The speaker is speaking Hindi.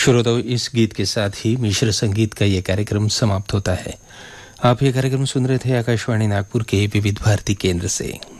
श्रोताओं, इस गीत के साथ ही मिश्र संगीत का ये कार्यक्रम समाप्त होता है। आप ये कार्यक्रम सुन रहे थे आकाशवाणी नागपुर के विविध भारती केंद्र से।